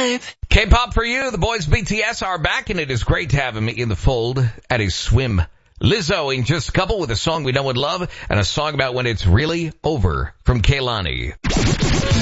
life. K-pop for you. The boys BTS are back, and it is great to have him in the fold at his swim. Lizzo in just a couple with a song we know and love, and a song about when it's really over from Kehlani.